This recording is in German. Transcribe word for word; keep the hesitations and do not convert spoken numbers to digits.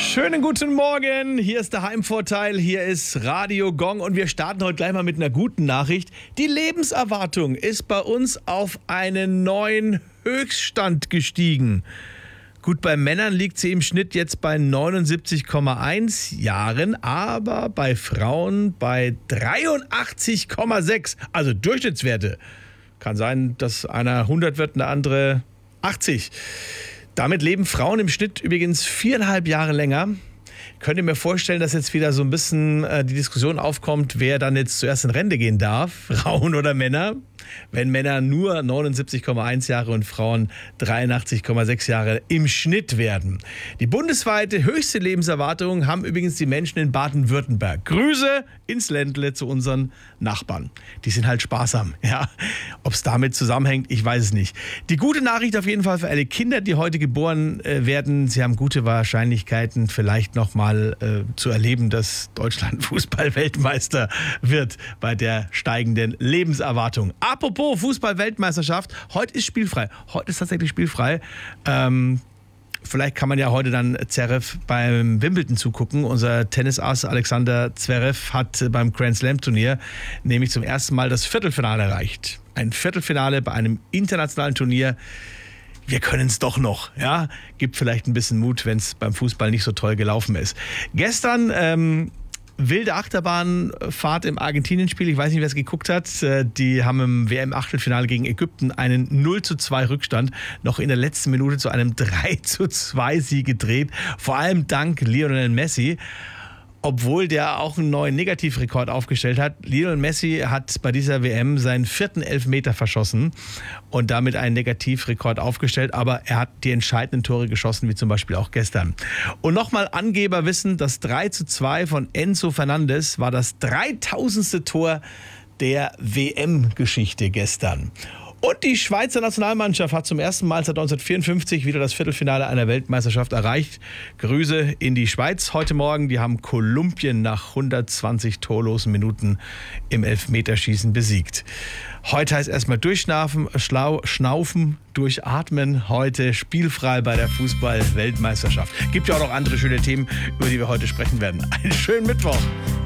Schönen guten Morgen, hier ist der Heimvorteil, hier ist Radio Gong und wir starten heute gleich mal mit einer guten Nachricht. Die Lebenserwartung ist bei uns auf einen neuen Höchststand gestiegen. Gut, bei Männern liegt sie im Schnitt jetzt bei neunundsiebzig Komma eins Jahren, aber bei Frauen bei dreiundachtzig Komma sechs, also Durchschnittswerte. Kann sein, dass einer hundert wird und der andere achtzig. Damit leben Frauen im Schnitt übrigens viereinhalb Jahre länger. Könnt ihr mir vorstellen, dass jetzt wieder so ein bisschen äh, die Diskussion aufkommt, wer dann jetzt zuerst in Rente gehen darf, Frauen oder Männer? Wenn Männer nur neunundsiebzig Komma eins Jahre und Frauen dreiundachtzig Komma sechs Jahre im Schnitt werden. Die bundesweite höchste Lebenserwartung haben übrigens die Menschen in Baden-Württemberg. Grüße ins Ländle zu unseren Nachbarn. Die sind halt sparsam. Ja, ob es damit zusammenhängt, ich weiß es nicht. Die gute Nachricht auf jeden Fall für alle Kinder, die heute geboren äh, werden. Sie haben gute Wahrscheinlichkeiten, vielleicht noch mal äh, zu erleben, dass Deutschland Fußball-Weltmeister wird bei der steigenden Lebenserwartung. Apropos Fußball-Weltmeisterschaft, heute ist spielfrei. Heute ist tatsächlich spielfrei. Ähm, vielleicht kann man ja heute dann Zverev beim Wimbledon zugucken. Unser Tennisass Alexander Zverev hat beim Grand Slam Turnier nämlich zum ersten Mal das Viertelfinale erreicht. Ein Viertelfinale bei einem internationalen Turnier. Wir können es doch noch, ja. Gibt vielleicht ein bisschen Mut, wenn es beim Fußball nicht so toll gelaufen ist. Gestern ähm, wilde Achterbahnfahrt im Argentinien-Spiel. Ich weiß nicht, wer es geguckt hat. Die haben im W M-Achtelfinale gegen Ägypten einen null zu zwei Rückstand noch in der letzten Minute zu einem drei zu zwei Sieg gedreht. Vor allem dank Lionel Messi. Obwohl der auch einen neuen Negativrekord aufgestellt hat. Lionel Messi hat bei dieser W M seinen vierten Elfmeter verschossen und damit einen Negativrekord aufgestellt. Aber er hat die entscheidenden Tore geschossen, wie zum Beispiel auch gestern. Und nochmal Angeber wissen, das drei zu zwei von Enzo Fernandes war das dreitausendste Tor der W M-Geschichte gestern. Und die Schweizer Nationalmannschaft hat zum ersten Mal seit neunzehnhundertvierundfünfzig wieder das Viertelfinale einer Weltmeisterschaft erreicht. Grüße in die Schweiz heute Morgen. Die haben Kolumbien nach hundertzwanzig torlosen Minuten im Elfmeterschießen besiegt. Heute heißt erstmal durchschnaufen, schlau, schnaufen, durchatmen. Heute spielfrei bei der Fußball-Weltmeisterschaft. Gibt ja auch noch andere schöne Themen, über die wir heute sprechen werden. Einen schönen Mittwoch.